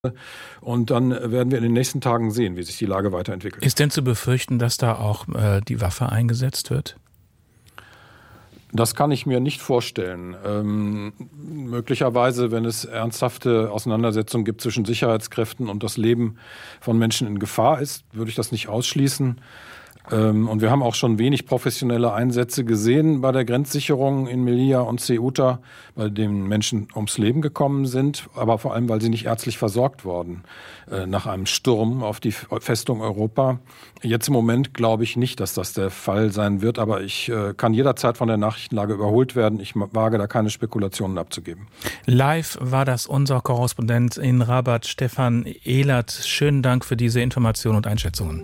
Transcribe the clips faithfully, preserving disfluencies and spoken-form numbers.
Und dann werden wir in den nächsten Tagen sehen, wie sich die Lage weiterentwickelt. Ist denn zu befürchten, dass da auch äh, die Waffe eingesetzt wird? Das kann ich mir nicht vorstellen. Ähm, möglicherweise, wenn es ernsthafte Auseinandersetzungen gibt zwischen Sicherheitskräften und das Leben von Menschen in Gefahr ist, würde ich das nicht ausschließen. Ähm, und wir haben auch schon wenig professionelle Einsätze gesehen bei der Grenzsicherung in Melilla und Ceuta, bei denen Menschen ums Leben gekommen sind, aber vor allem, weil sie nicht ärztlich versorgt wurden äh, nach einem Sturm auf die Festung Europa. Jetzt im Moment glaube ich nicht, dass das der Fall sein wird, aber ich äh, kann jederzeit von der Nachrichtenlage überholt werden. Ich wage da keine Spekulationen abzugeben. Live war das unser Korrespondent in Rabat, Stefan Ehlert. Schönen Dank für diese Informationen und Einschätzungen.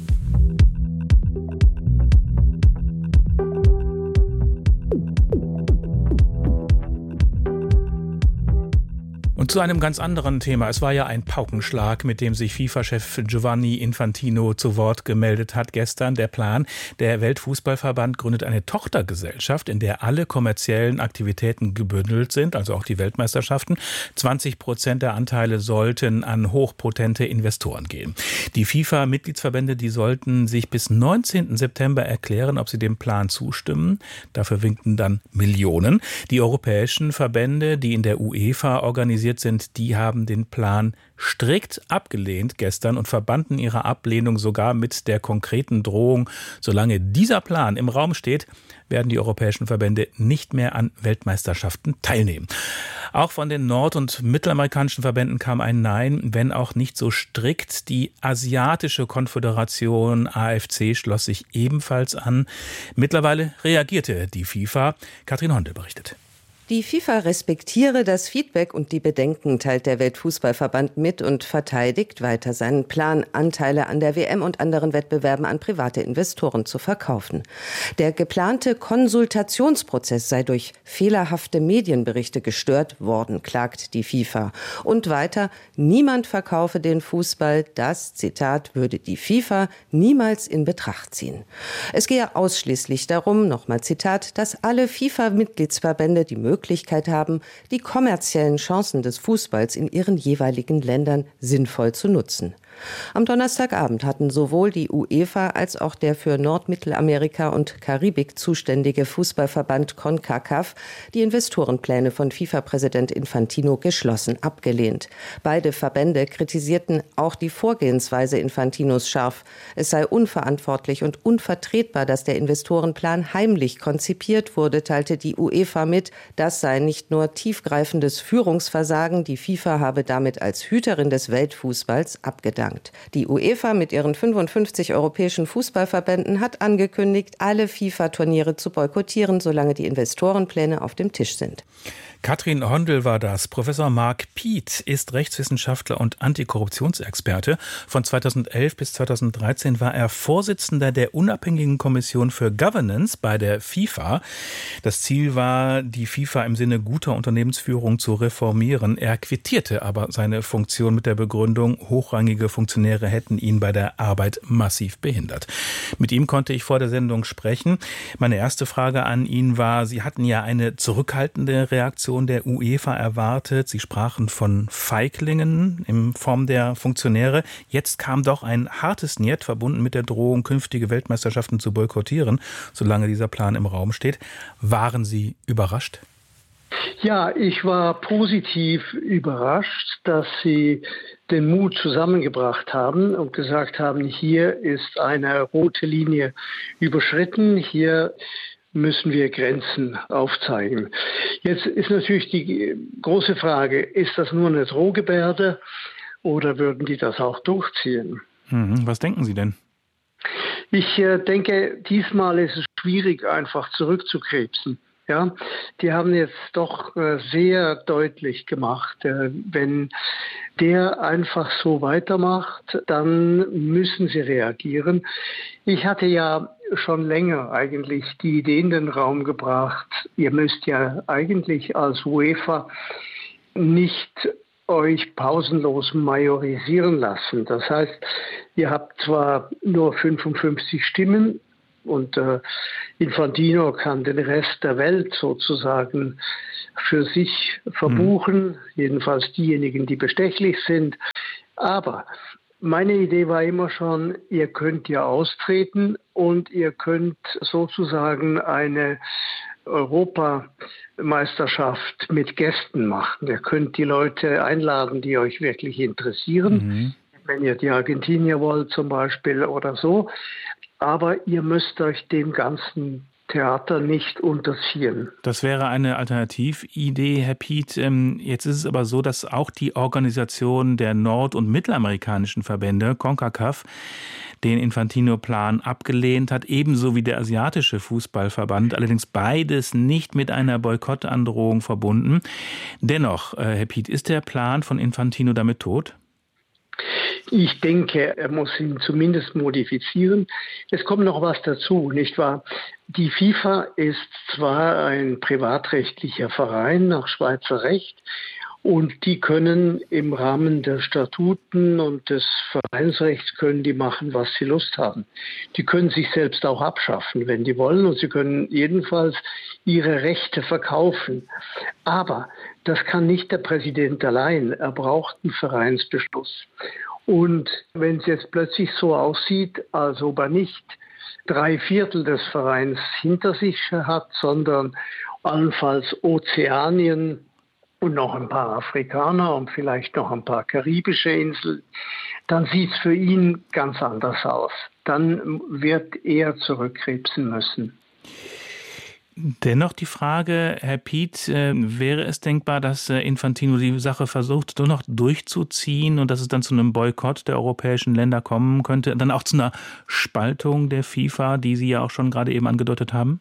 Und zu einem ganz anderen Thema. Es war ja ein Paukenschlag, mit dem sich FIFA-Chef Gianni Infantino zu Wort gemeldet hat gestern. Der Plan, der Weltfußballverband gründet eine Tochtergesellschaft, in der alle kommerziellen Aktivitäten gebündelt sind, also auch die Weltmeisterschaften. zwanzig Prozent der Anteile sollten an hochpotente Investoren gehen. Die FIFA-Mitgliedsverbände, die sollten sich bis neunzehnten September erklären, ob sie dem Plan zustimmen. Dafür winkten dann Millionen. Die europäischen Verbände, die in der UEFA organisiert sind, die haben den Plan strikt abgelehnt gestern und verbanden ihre Ablehnung sogar mit der konkreten Drohung, solange dieser Plan im Raum steht, werden die europäischen Verbände nicht mehr an Weltmeisterschaften teilnehmen. Auch von den nord- und mittelamerikanischen Verbänden kam ein Nein, wenn auch nicht so strikt. Die Asiatische Konföderation A F C schloss sich ebenfalls an. Mittlerweile reagierte die FIFA. Katrin Hondel berichtet. Die FIFA respektiere das Feedback und die Bedenken, teilt der Weltfußballverband mit und verteidigt weiter seinen Plan, Anteile an der W M und anderen Wettbewerben an private Investoren zu verkaufen. Der geplante Konsultationsprozess sei durch fehlerhafte Medienberichte gestört worden, klagt die FIFA. Und weiter, niemand verkaufe den Fußball, das, Zitat, würde die FIFA niemals in Betracht ziehen. Es gehe ausschließlich darum, nochmal Zitat, dass alle FIFA-Mitgliedsverbände die Möglichkeit Möglichkeit haben, die kommerziellen Chancen des Fußballs in ihren jeweiligen Ländern sinnvoll zu nutzen. Am Donnerstagabend hatten sowohl die UEFA als auch der für Nordmittelamerika und Karibik zuständige Fußballverband CONCACAF die Investorenpläne von FIFA-Präsident Infantino geschlossen abgelehnt. Beide Verbände kritisierten auch die Vorgehensweise Infantinos scharf. Es sei unverantwortlich und unvertretbar, dass der Investorenplan heimlich konzipiert wurde, teilte die UEFA mit. Das sei nicht nur tiefgreifendes Führungsversagen, die FIFA habe damit als Hüterin des Weltfußballs abgedankt. Die UEFA mit ihren fünfundfünfzig europäischen Fußballverbänden hat angekündigt, alle FIFA-Turniere zu boykottieren, solange die Investorenpläne auf dem Tisch sind. Katrin Hondel war das. Professor Mark Piet ist Rechtswissenschaftler und Antikorruptionsexperte. Von zweitausendelf bis zweitausenddreizehn war er Vorsitzender der unabhängigen Kommission für Governance bei der FIFA. Das Ziel war, die FIFA im Sinne guter Unternehmensführung zu reformieren. Er quittierte aber seine Funktion mit der Begründung, hochrangige Funktionäre hätten ihn bei der Arbeit massiv behindert. Mit ihm konnte ich vor der Sendung sprechen. Meine erste Frage an ihn war, Sie hatten ja eine zurückhaltende Reaktion der UEFA erwartet. Sie sprachen von Feiglingen in Form der Funktionäre. Jetzt kam doch ein hartes Niet, verbunden mit der Drohung, künftige Weltmeisterschaften zu boykottieren, solange dieser Plan im Raum steht. Waren Sie überrascht? Ja, ich war positiv überrascht, dass Sie den Mut zusammengebracht haben und gesagt haben, hier ist eine rote Linie überschritten, hier müssen wir Grenzen aufzeigen. Jetzt ist natürlich die große Frage, ist das nur eine Drohgebärde oder würden die das auch durchziehen? Mhm, was denken Sie denn? Ich äh, denke, diesmal ist es schwierig, einfach zurückzukrebsen. Ja, die haben jetzt doch äh, sehr deutlich gemacht, äh, wenn der einfach so weitermacht, dann müssen sie reagieren. Ich hatte ja schon länger eigentlich die Idee in den Raum gebracht, ihr müsst ja eigentlich als UEFA nicht euch pausenlos majorisieren lassen. Das heißt, ihr habt zwar nur fünfundfünfzig Stimmen, Und äh, Infantino kann den Rest der Welt sozusagen für sich verbuchen, mhm. jedenfalls diejenigen, die bestechlich sind. Aber meine Idee war immer schon, ihr könnt ja austreten und ihr könnt sozusagen eine Europameisterschaft mit Gästen machen. Ihr könnt die Leute einladen, die euch wirklich interessieren, mhm. wenn ihr die Argentinier wollt zum Beispiel oder so. Aber ihr müsst euch dem ganzen Theater nicht unterziehen. Das wäre eine Alternatividee, Herr Piet. Jetzt ist es aber so, dass auch die Organisation der nord- und mittelamerikanischen Verbände, CONCACAF, den Infantino-Plan abgelehnt hat, ebenso wie der asiatische Fußballverband, allerdings beides nicht mit einer Boykottandrohung verbunden. Dennoch, Herr Piet, ist der Plan von Infantino damit tot? Ich denke, er muss ihn zumindest modifizieren. Es kommt noch was dazu, nicht wahr? Die FIFA ist zwar ein privatrechtlicher Verein nach Schweizer Recht und die können im Rahmen der Statuten und des Vereinsrechts können die machen, was sie Lust haben. Die können sich selbst auch abschaffen, wenn die wollen, und sie können jedenfalls ihre Rechte verkaufen. Aber das kann nicht der Präsident allein. Er braucht einen Vereinsbeschluss. Und wenn es jetzt plötzlich so aussieht, als ob er nicht drei Viertel des Vereins hinter sich hat, sondern allenfalls Ozeanien und noch ein paar Afrikaner und vielleicht noch ein paar karibische Inseln, dann sieht es für ihn ganz anders aus. Dann wird er zurückkrebsen müssen. Dennoch die Frage, Herr Piet, äh, wäre es denkbar, dass äh, Infantino die Sache versucht, nur noch durchzuziehen und dass es dann zu einem Boykott der europäischen Länder kommen könnte, dann auch zu einer Spaltung der FIFA, die Sie ja auch schon gerade eben angedeutet haben?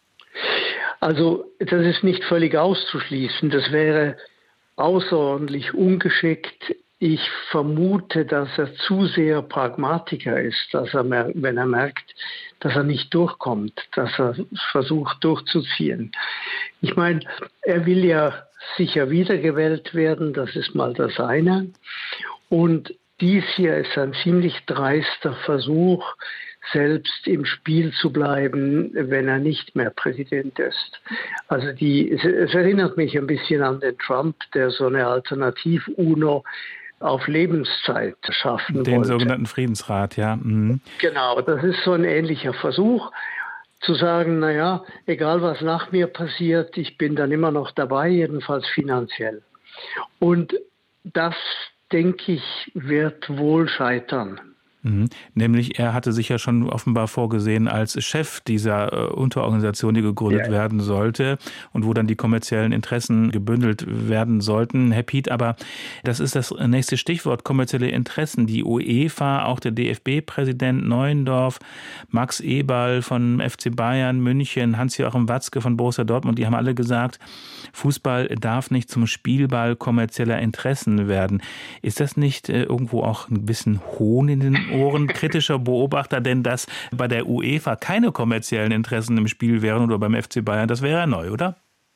Also das ist nicht völlig auszuschließen. Das wäre außerordentlich ungeschickt. Ich vermute, dass er zu sehr Pragmatiker ist, dass er, wenn er merkt, dass er nicht durchkommt, dass er versucht durchzuziehen. Ich meine, er will ja sicher wiedergewählt werden, das ist mal das eine. Und dies hier ist ein ziemlich dreister Versuch, selbst im Spiel zu bleiben, wenn er nicht mehr Präsident ist. Also die, es, es erinnert mich ein bisschen an den Trump, der so eine Alternativ-UNO auf Lebenszeit schaffen wollte. Den sogenannten Friedensrat, ja. Mhm. Genau, das ist so ein ähnlicher Versuch, zu sagen, naja, egal was nach mir passiert, ich bin dann immer noch dabei, jedenfalls finanziell. Und das, denke ich, wird wohl scheitern. Mhm. Nämlich, er hatte sich ja schon offenbar vorgesehen als Chef dieser äh, Unterorganisation, die gegründet ja. werden sollte und wo dann die kommerziellen Interessen gebündelt werden sollten. Herr Piet, aber das ist das nächste Stichwort, kommerzielle Interessen. Die UEFA, auch der D F B-Präsident Neuendorf, Max Eberl von F C Bayern München, Hans-Joachim Watzke von Borussia Dortmund, die haben alle gesagt, Fußball darf nicht zum Spielball kommerzieller Interessen werden. Ist das nicht äh, irgendwo auch ein bisschen Hohn in den Ohren kritischer Beobachter, denn dass bei der UEFA keine kommerziellen Interessen im Spiel wären oder beim F C Bayern, das wäre ja neu, oder?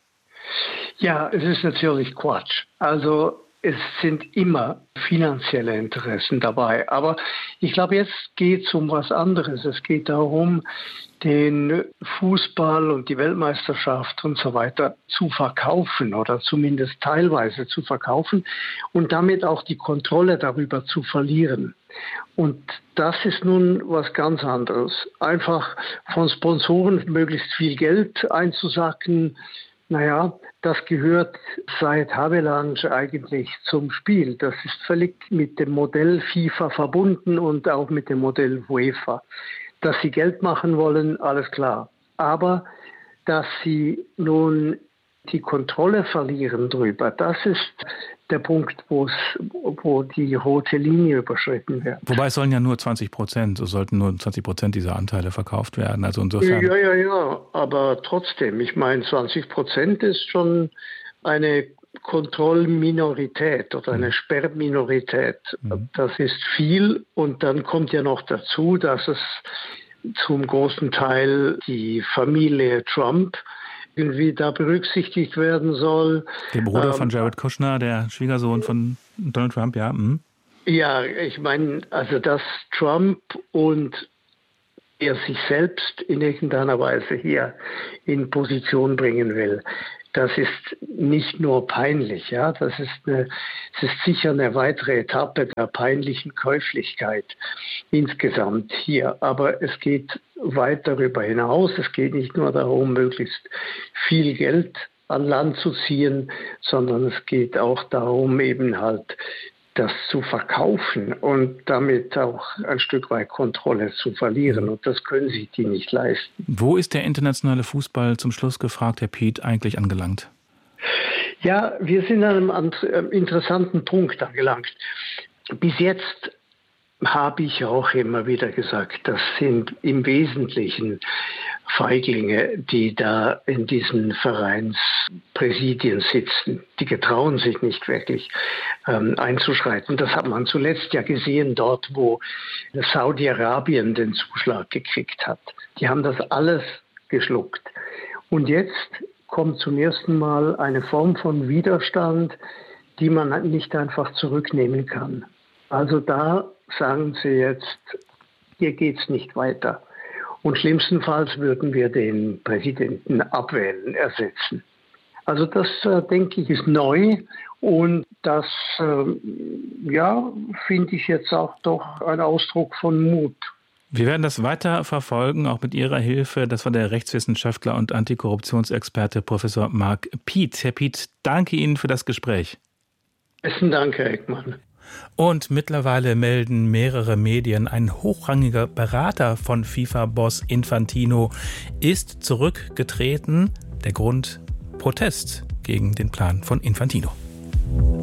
Ja, es ist natürlich Quatsch. Also es sind immer finanzielle Interessen dabei. Aber ich glaube, jetzt geht es um was anderes. Es geht darum, den Fußball und die Weltmeisterschaft und so weiter zu verkaufen oder zumindest teilweise zu verkaufen und damit auch die Kontrolle darüber zu verlieren. Und das ist nun was ganz anderes. Einfach von Sponsoren möglichst viel Geld einzusacken, naja, das gehört seit Havelange eigentlich zum Spiel. Das ist völlig mit dem Modell FIFA verbunden und auch mit dem Modell UEFA. Dass sie Geld machen wollen, alles klar. Aber dass sie nun die Kontrolle verlieren drüber, das ist der Punkt, wo die rote Linie überschritten wird. Wobei es sollen ja nur zwanzig Prozent, es sollten nur zwanzig Prozent dieser Anteile verkauft werden. Also insofern. Ja, ja, ja, aber trotzdem, ich meine, zwanzig Prozent ist schon eine Kontrollminorität oder eine Sperrminorität. Mhm. Das ist viel und dann kommt ja noch dazu, dass es zum großen Teil die Familie Trump irgendwie da berücksichtigt werden soll. Der Bruder ähm, von Jared Kushner, der Schwiegersohn von Donald Trump, ja. Mhm. Ja, ich meine, also dass Trump und er sich selbst in irgendeiner Weise hier in Position bringen will. Das ist nicht nur peinlich, ja, das ist eine, es ist sicher eine weitere Etappe der peinlichen Käuflichkeit insgesamt hier. Aber es geht weit darüber hinaus. Es geht nicht nur darum, möglichst viel Geld an Land zu ziehen, sondern es geht auch darum, eben halt das zu verkaufen und damit auch ein Stück weit Kontrolle zu verlieren. Und das können sich die nicht leisten. Wo ist der internationale Fußball, zum Schluss gefragt, Herr Pieth, eigentlich angelangt? Ja, wir sind an einem interessanten Punkt angelangt. Bis jetzt habe ich auch immer wieder gesagt, das sind im Wesentlichen Feiglinge, die da in diesen Vereinspräsidien sitzen. Die getrauen sich nicht wirklich ähm, einzuschreiten. Das hat man zuletzt ja gesehen dort, wo Saudi-Arabien den Zuschlag gekriegt hat. Die haben das alles geschluckt. Und jetzt kommt zum ersten Mal eine Form von Widerstand, die man nicht einfach zurücknehmen kann. Also da sagen sie jetzt, hier geht's nicht weiter. Und schlimmstenfalls würden wir den Präsidenten abwählen, ersetzen. Also das, äh, denke ich, ist neu. Und das, äh, ja, finde ich jetzt auch doch ein Ausdruck von Mut. Wir werden das weiter verfolgen, auch mit Ihrer Hilfe. Das war der Rechtswissenschaftler und Antikorruptionsexperte Professor Marc Pieth. Herr Pieth, danke Ihnen für das Gespräch. Besten Dank, Herr Eckmann. Und mittlerweile melden mehrere Medien, ein hochrangiger Berater von FIFA-Boss Infantino ist zurückgetreten. Der Grund: Protest gegen den Plan von Infantino.